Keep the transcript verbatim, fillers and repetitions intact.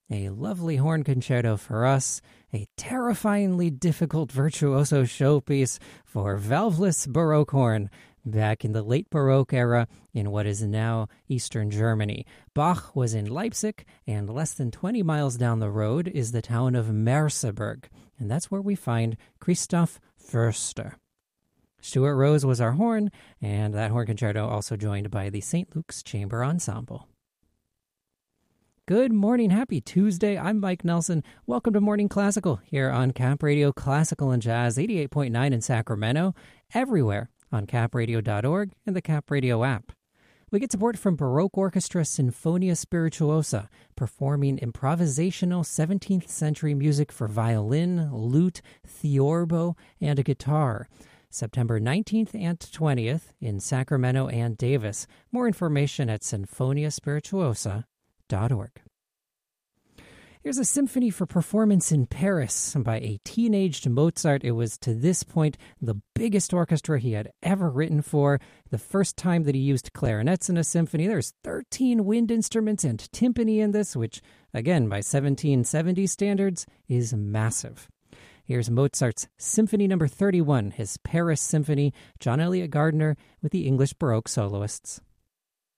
A lovely horn concerto for us, a terrifyingly difficult virtuoso showpiece for valveless Baroque horn back in the late Baroque era in what is now Eastern Germany. Bach was in Leipzig, and less than twenty miles down the road is the town of Merseburg, and that's where we find Christoph Förster. Stuart Rose was our horn, and that horn concerto also joined by the Saint Luke's Chamber Ensemble. Good morning, happy Tuesday. I'm Mike Nelson. Welcome to Morning Classical here on Cap Radio Classical and Jazz eighty-eight point nine in Sacramento, everywhere on cap radio dot org and the Cap Radio app. We get support from Baroque Orchestra Sinfonia Spirituosa, performing improvisational seventeenth century music for violin, lute, theorbo, and a guitar. September nineteenth and twentieth in Sacramento and Davis. More information at sinfonia spirituosa dot org. Here's a symphony for performance in Paris by a teenaged Mozart. It was, to this point, the biggest orchestra he had ever written for. The first time that he used clarinets in a symphony. There's thirteen wind instruments and timpani in this, which, again, by seventeen seventy standards, is massive. Here's Mozart's Symphony Number thirty-one, his Paris Symphony, John Elliott Gardiner with the English Baroque soloists.